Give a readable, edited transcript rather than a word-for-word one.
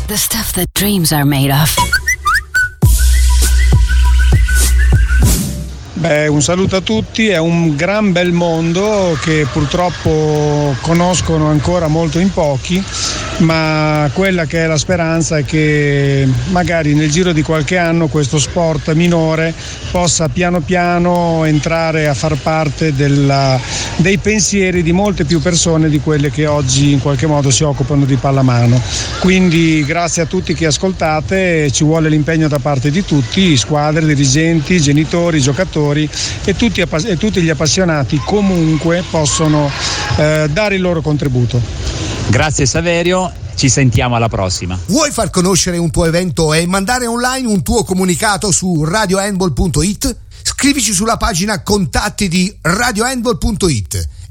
The stuff that dreams are made of. Beh, un saluto a tutti, è un gran bel mondo che purtroppo conoscono ancora molto in pochi, ma quella che è la speranza è che magari nel giro di qualche anno questo sport minore possa piano piano entrare a far parte dei pensieri di molte più persone di quelle che oggi in qualche modo si occupano di pallamano. Quindi grazie a tutti che ascoltate, ci vuole l'impegno da parte di tutti, squadre, dirigenti, genitori, giocatori e tutti gli appassionati comunque possono dare il loro contributo. Grazie Saverio, ci sentiamo alla prossima. Vuoi far conoscere un tuo evento e mandare online un tuo comunicato su radiohandball.it? Scrivici sulla pagina contatti di radiohandball.it